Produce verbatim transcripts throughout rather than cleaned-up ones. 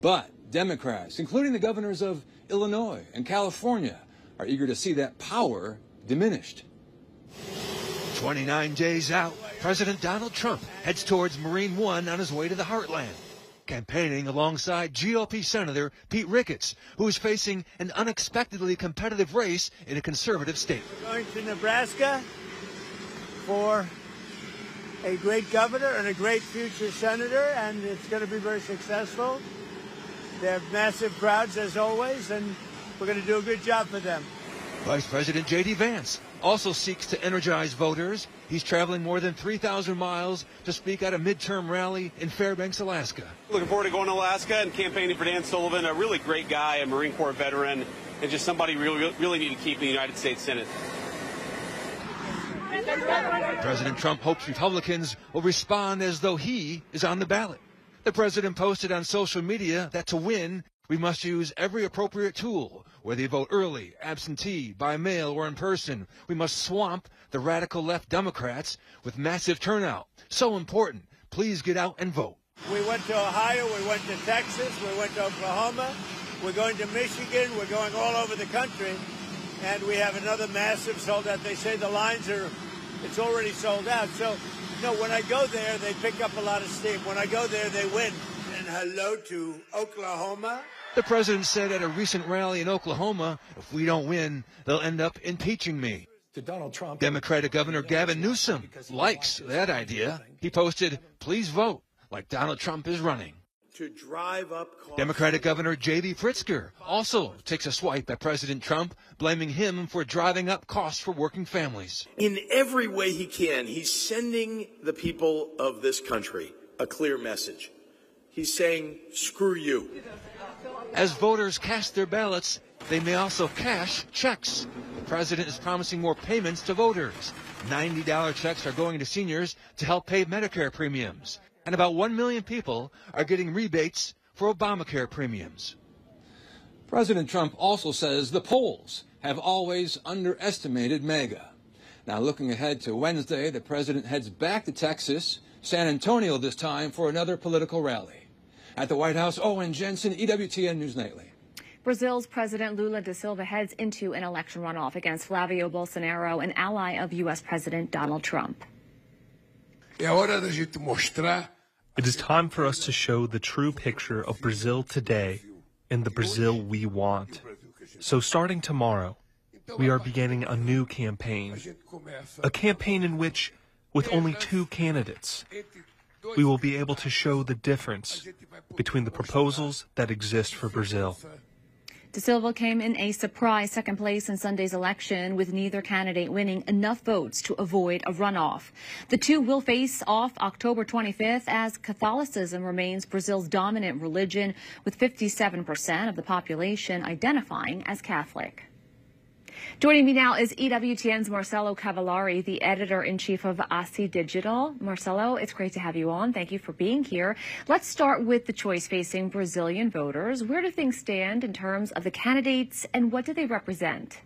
But Democrats, including the governors of Illinois and California, are eager to see that power diminished. twenty-nine days out, President Donald Trump heads towards Marine One on his way to the heartland, campaigning alongside G O P Senator Pete Ricketts, who is facing an unexpectedly competitive race in a conservative state. We're going to Nebraska for a great governor and a great future senator, and it's going to be very successful. They have massive crowds, as always, and we're going to do a good job for them. Vice President J D Vance also seeks to energize voters. He's traveling more than three thousand miles to speak at a midterm rally in Fairbanks, Alaska. Looking forward to going to Alaska and campaigning for Dan Sullivan, a really great guy, a Marine Corps veteran, and just somebody we really, really need to keep in the United States Senate. President Trump hopes Republicans will respond as though he is on the ballot. The president posted on social media that to win, we must use every appropriate tool, whether you vote early, absentee, by mail, or in person. We must swamp the radical left Democrats with massive turnout. So important. Please get out and vote. We went to Ohio, we went to Texas, we went to Oklahoma, we're going to Michigan, we're going all over the country, and we have another massive sold out. They say the lines are, it's already sold out. So, no, when I go there, they pick up a lot of steam. When I go there, they win. And hello to Oklahoma. The president said at a recent rally in Oklahoma, if we don't win, they'll end up impeaching me. To Donald Trump. Democratic Governor Gavin Newsom likes that idea. He posted, please vote, like Donald Trump is running. To drive up costs. Democratic Governor J B Pritzker also takes a swipe at President Trump, blaming him for driving up costs for working families. In every way he can, he's sending the people of this country a clear message. He's saying, screw you. As voters cast their ballots, they may also cash checks. The president is promising more payments to voters. ninety dollar checks are going to seniors to help pay Medicare premiums. And about one million people are getting rebates for Obamacare premiums. President Trump also says the polls have always underestimated MAGA. Now, looking ahead to Wednesday, the president heads back to Texas, San Antonio this time, for another political rally. At the White House, Owen Jensen, E W T N News Nightly. Brazil's President Lula da Silva heads into an election runoff against Flavio Bolsonaro, an ally of U S President Donald Trump. It is time for us to show the true picture of Brazil today and the Brazil we want. So starting tomorrow, we are beginning a new campaign, a campaign in which, with only two candidates, we will be able to show the difference between the proposals that exist for Brazil. Da Silva came in a surprise second place in Sunday's election, with neither candidate winning enough votes to avoid a runoff. The two will face off October twenty-fifth, as Catholicism remains Brazil's dominant religion, with fifty-seven percent of the population identifying as Catholic. Joining me now is E W T N's Marcelo Cavallari, the editor-in-chief of A S I Digital. Marcelo, it's great to have you on. Thank you for being here. Let's start with the choice facing Brazilian voters. Where do things stand in terms of the candidates, and what do they represent?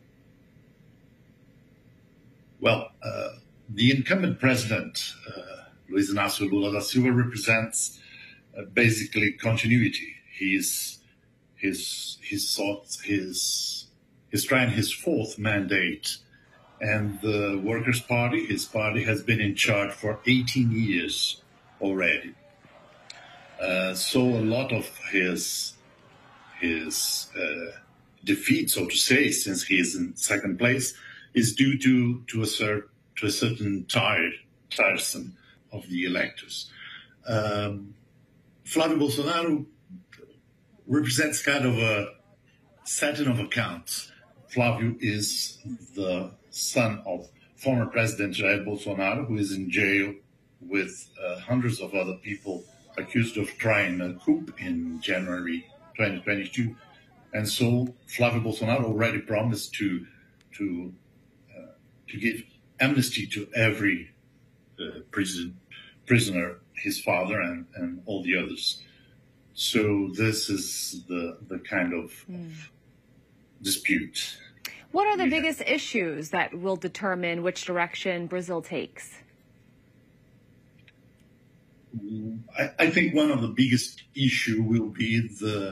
Well, uh, the incumbent president, uh, Luiz Inácio Lula da Silva, represents uh, basically continuity. He's his his thoughts, his He's trying his fourth mandate, and the Workers' Party, his party, has been in charge for eighteen years already. Uh, so a lot of his his uh, defeat, so to say, since he is in second place, is due to to a cer- to a certain tired tiresome of the electors. Um, Flávio Bolsonaro represents kind of a setting of accounts. Flávio is the son of former President Jair Bolsonaro, who is in jail with uh, hundreds of other people accused of trying a coup in January twenty twenty-two. And so Flávio Bolsonaro already promised to to uh, to give amnesty to every uh, prison, prisoner, his father and, and all the others. So this is the, the kind of, mm. of dispute. What are the biggest issues that will determine which direction Brazil takes? I, I think one of the biggest issue will be the